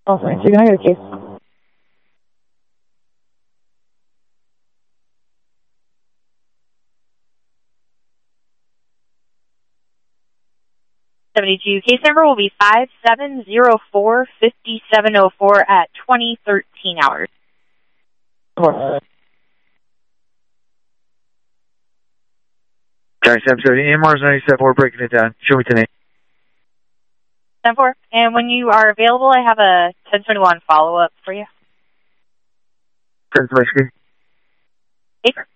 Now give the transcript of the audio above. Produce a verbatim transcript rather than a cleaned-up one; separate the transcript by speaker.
Speaker 1: Oh, sorry. So you're going to get a case.
Speaker 2: seventy-two. Case number will be five seven zero four five seven zero four at twenty thirteen hours.
Speaker 1: Four.
Speaker 3: Guys, seven seventy, A M R's ninety-seven, we're breaking it down. Show me today.
Speaker 2: ten four. And when you are available, I have a ten twenty-one follow-up for you.
Speaker 3: Send to my screen.
Speaker 2: Hey,